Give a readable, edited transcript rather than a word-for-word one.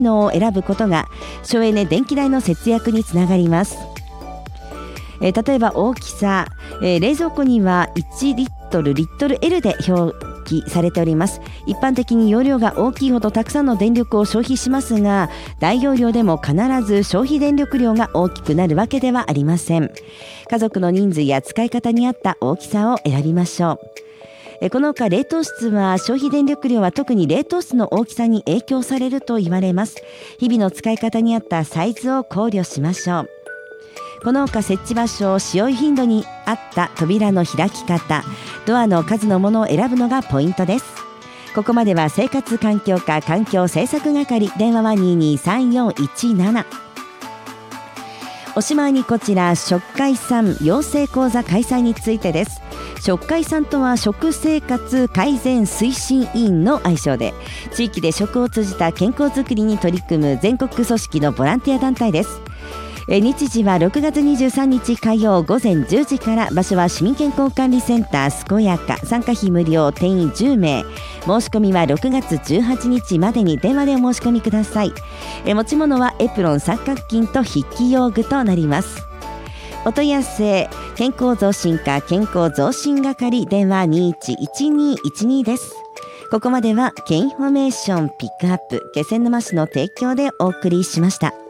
のを選ぶことが省エネ電気代の節約につながります。例えば大きさ、冷蔵庫には1リットル、リットル L で表記されております。一般的に容量が大きいほどたくさんの電力を消費しますが、大容量でも必ず消費電力量が大きくなるわけではありません。家族の人数や使い方に合った大きさを選びましょう。この他冷凍室は消費電力量は特に冷凍室の大きさに影響されると言われます。日々の使い方に合ったサイズを考慮しましょう。この他設置場所、使用頻度に合った扉の開き方、ドアの数のものを選ぶのがポイントです。ここまでは生活環境課環境政策係、電話は223417。おしまいにこちら、食会さん養成講座開催についてです。食会さんとは食生活改善推進委員の愛称で、地域で食を通じた健康づくりに取り組む全国組織のボランティア団体です。日時は6月23日火曜午前10時から、場所は市民健康管理センター健やか、参加費無料、定員10名、申し込みは6月18日までに電話でお申し込みください。持ち物はエプロン、三角巾と筆記用具となります。お問い合わせ、健康増進課健康増進係、電話211212です。ここまではケインフォメーションピックアップ気仙沼市の提供でお送りしました。